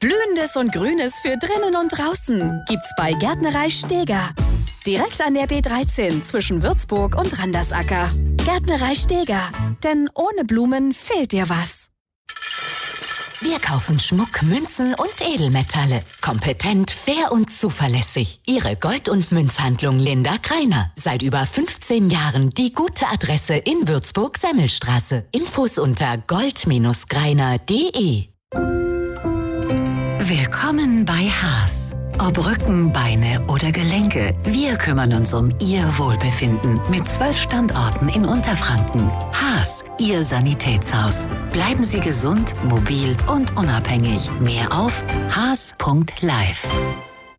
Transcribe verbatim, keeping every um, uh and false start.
Blühendes und Grünes für drinnen und draußen gibt's bei Gärtnerei Steger. Direkt an der B dreizehn zwischen Würzburg und Randersacker. Gärtnerei Steger, denn ohne Blumen fehlt dir was. Wir kaufen Schmuck, Münzen und Edelmetalle. Kompetent, fair und zuverlässig. Ihre Gold- und Münzhandlung Linda Kreiner. Seit über fünfzehn Jahren die gute Adresse in Würzburg-Semmelstraße. Infos unter gold greiner punkt de. Willkommen bei Haas. Ob Rücken, Beine oder Gelenke, wir kümmern uns um Ihr Wohlbefinden mit zwölf Standorten in Unterfranken. Haas, Ihr Sanitätshaus. Bleiben Sie gesund, mobil und unabhängig. Mehr auf haas punkt live.